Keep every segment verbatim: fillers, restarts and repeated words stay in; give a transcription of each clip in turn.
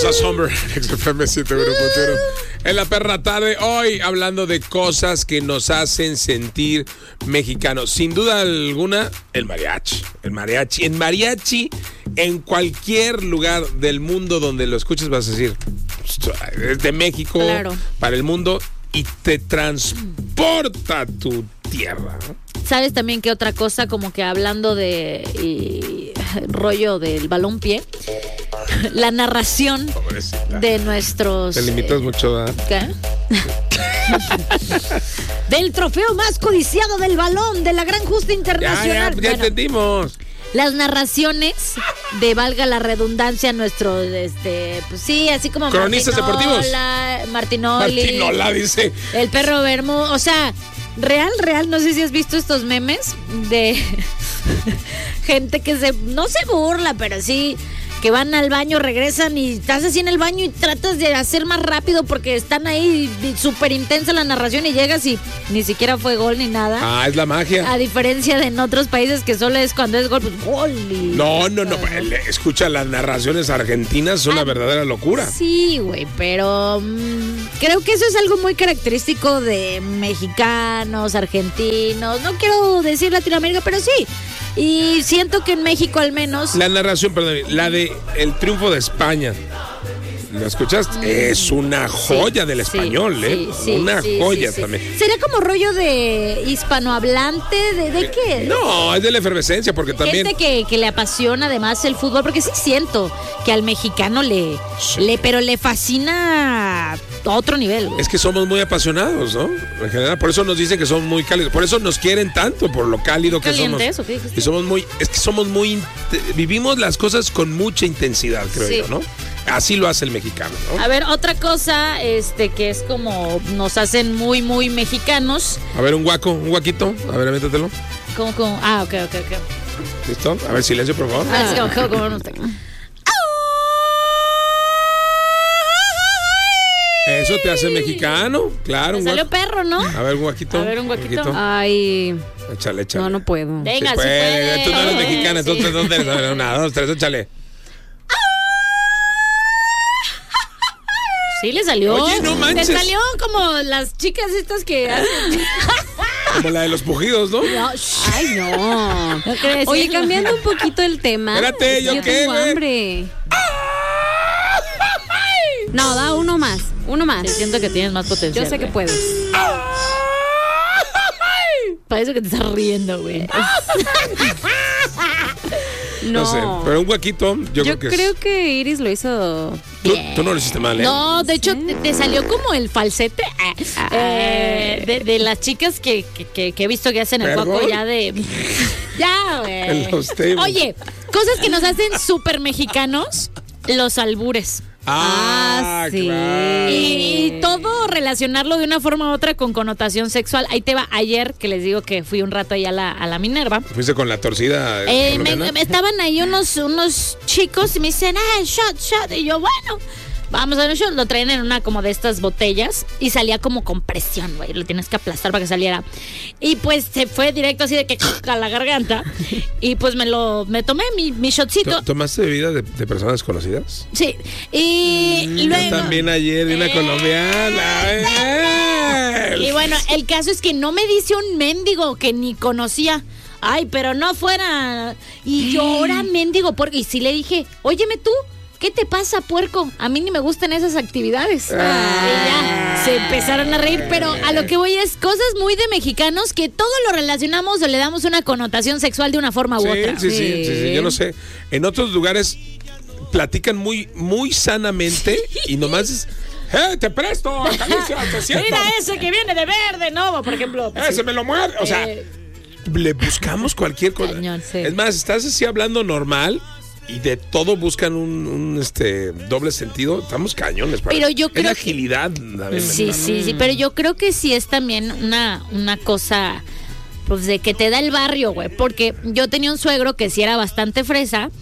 Rosa Sommer, X F M siete uno punto uno. En la perra tarde, hoy hablando de cosas que nos hacen sentir mexicanos. Sin duda alguna, el mariachi. El mariachi. En mariachi, en cualquier lugar del mundo donde lo escuches, vas a decir, es de México, claro, para el mundo, y te transporta a tu tierra, ¿no? ¿Sabes también qué otra cosa? Como que hablando de y, rollo del balompié, la narración Pobrecita. de nuestros... Te limitas eh, mucho, ¿verdad? ¿Qué? Del trofeo más codiciado del balón de la Gran Justa Internacional. Ya, ya, ya bueno, entendimos. Las narraciones de, valga la redundancia, nuestro, este, pues sí, así como cronistas deportivos. Martinoli. Martinola, dice. El perro Bermú, o sea, real, real, no sé si has visto estos memes de gente que se, no se burla, pero sí, que van al baño, regresan y estás así en el baño y tratas de hacer más rápido porque están ahí súper intensa la narración y llegas y ni siquiera fue gol ni nada. Ah, es la magia. A diferencia de en otros países que solo es cuando es gol, pues gol. Y... No, no, no, escucha, las narraciones argentinas son ah, una verdadera locura. Sí, güey, pero mmm, creo que eso es algo muy característico de mexicanos, argentinos, no quiero decir Latinoamérica, pero sí. Y siento que en México al menos... La narración, perdón, la de el triunfo de España. ¿La escuchaste? Mm. Es una joya sí, del español, sí, ¿eh? Sí, una sí, joya sí, sí. también. ¿Será como rollo de hispanohablante? ¿De, de qué? No, es de la efervescencia, porque también... Gente que, que le apasiona además el fútbol, porque sí siento que al mexicano le... Sí. le pero le fascina... a otro nivel. Es que somos muy apasionados, ¿no? En general, por eso nos dicen que somos muy cálidos. Por eso nos quieren tanto, por lo cálido que ¿Calientes, somos. ¿o qué dijiste? Y somos muy, es que somos muy, vivimos las cosas con mucha intensidad, creo sí. yo, ¿no? Así lo hace el mexicano, ¿no? A ver, otra cosa, este, que es como nos hacen muy, muy mexicanos. A ver, un guaco, un guaquito. A ver, métetelo. ¿Cómo, cómo? Ah, ok, ok, ok. ¿Listo? A ver, silencio, por favor. Ah, sí, como, como no está. Eso te hace mexicano, claro. Me salió perro, ¿no? A ver, un guaquito. A ver, un guaquito. guaquito. Ay. Échale, échale. No, no puedo. Venga, sí sí puede. puede. Tú no eres mexicana, sí. entonces ¿dónde eres? A ver, una, dos, tres, échale. Sí, le salió. Oye, no manches. Le salió como las chicas estas que hacen. Como la de los pujidos, ¿no? No, ay, no. no Oye, cambiando un poquito el tema. Espérate, ¿yo, yo qué? tengo hambre. No, da uno más. Uno más. Te siento que tienes más potencial. Yo sé que puedes. Parece que te estás riendo, güey. No. no sé, pero un huequito, yo, yo creo que creo es... que Iris lo hizo ¿Tú, tú no lo hiciste mal, ¿eh? No, de hecho, te, te salió como el falsete ah, eh, de, de las chicas que, que, que he visto que hacen el poco ya de... Ya, güey. Oye, cosas que nos hacen súper mexicanos, los albures. Ah, ah, sí. Claro. Y, y todo relacionarlo de una forma u otra con connotación sexual. Ahí te va, ayer que les digo que fui un rato ahí a la, a la Minerva. ¿Fuiste con la torcida? Eh, me, me, estaban ahí unos, unos chicos y me dicen, ah, shot, shot. Y yo, bueno, vamos a ver un shot. Lo traen en una como de estas botellas y salía como con presión, güey. Lo tienes que aplastar para que saliera. Y pues se fue directo así de que a la garganta. Y pues me lo me tomé mi, mi shotcito. ¿Tomaste bebida de, de personas desconocidas? Sí. Y mm, luego... Yo también ayer de una eh, colombiana. Eh, y bueno, el caso es que no me dice un mendigo que ni conocía. Ay, pero no fuera. Y llora mendigo porque... Y sí le dije, óyeme tú, ¿qué te pasa, puerco? A mí ni me gustan esas actividades. Ah. Y ya se empezaron a reír, pero a lo que voy es cosas muy de mexicanos que todo lo relacionamos o le damos una connotación sexual de una forma u sí, otra. Sí, sí, sí, sí, sí, yo no sé. En otros lugares platican muy, muy sanamente y nomás es... ¡Eh, te presto! Calicia, te siento. Mira ese que viene de verde, ¿no? Por ejemplo. Pues, ese sí. me lo muerde. O sea, eh, le buscamos cualquier cosa. Cañón, sí. Es más, estás así hablando normal... Y de todo buscan un, un este doble sentido. Estamos cañones. Para pero yo creo es la agilidad. Que... Sí, sí, sí. Pero yo creo que sí es también una, una cosa, pues de que te da el barrio, güey. Porque yo tenía un suegro que sí era bastante fresa.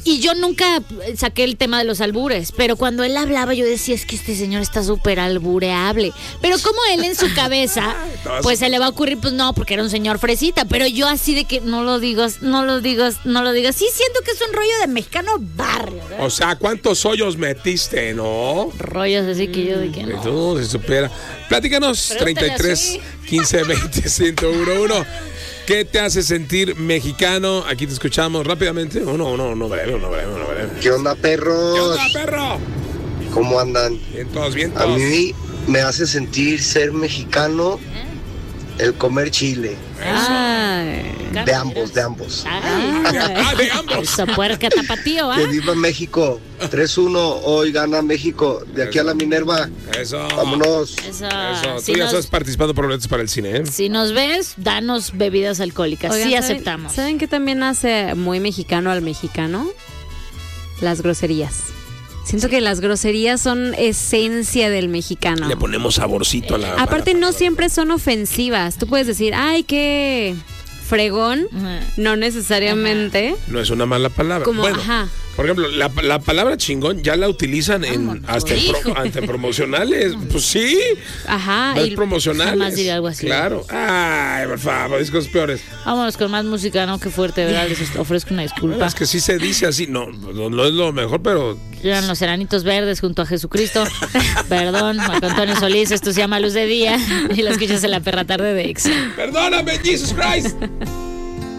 Y yo nunca saqué el tema de los albures, pero cuando él hablaba yo decía, es que este señor está súper albureable. Pero como él en su cabeza, pues se le va a ocurrir, pues no, porque era un señor fresita. Pero yo así de que no lo digas, no lo digas, no lo digas. Sí siento que es un rollo de mexicano barrio, ¿verdad? O sea, ¿cuántos hoyos metiste, no? Rollos así que yo de que no. Tú, se supera. Platícanos, treinta y tres, quince, veinte, ciento uno. ¿Qué te hace sentir mexicano? Aquí te escuchamos rápidamente. Uno, uno, uno breve, uno breve, uno breve. ¿Qué onda, perros? ¿Qué onda, perro? ¿Cómo andan? Bien todos, bien A todos. mí me hace sentir ser mexicano el comer chile. Ay. De ambos, de ambos. Ay, Ah, de ambos. eso puerca tapatío, ¿ah? Que viva México. tres uno, hoy gana México. De aquí a la Minerva. Eso. Vámonos. Eso. Eso. Si Tú ya nos- estás participando por boletos para el cine, ¿eh? Si nos ves, danos bebidas alcohólicas. Oigan, sí ¿saben- aceptamos. ¿Saben qué también hace muy mexicano al mexicano? Las groserías. Siento que las groserías son esencia del mexicano. Le ponemos saborcito a la. Aparte, a la no palabra. siempre son ofensivas. Tú puedes decir, ay, qué fregón. Ajá. No necesariamente. No es una mala palabra. Como, bueno, ajá. por ejemplo, la, la palabra chingón ya la utilizan en Vámonos, hasta en pro- hijo. ante promocionales. Pues sí. Ajá. No es y- promocionales. jamás diría algo así. Claro. Ay, por favor, discos peores. Vámonos con más música, ¿no? Qué fuerte, ¿verdad? Les ofrezco una disculpa. Bueno, es que sí se dice así. No, no, no es lo mejor, pero. Eran los Enanitos Verdes junto a Jesucristo. Perdón, Marco Antonio Solís. Esto se llama Luz de Día. Y la escuchas en la perra tarde de Exa. Perdóname, Jesus Christ.